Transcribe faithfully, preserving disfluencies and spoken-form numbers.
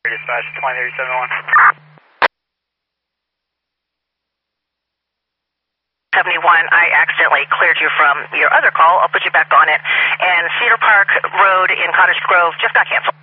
Dispatch twenty three seventy-one. seventy-one, I accidentally cleared you from your other call. I'll put you back on it. And Cedar Park Road in Cottage Grove just got canceled.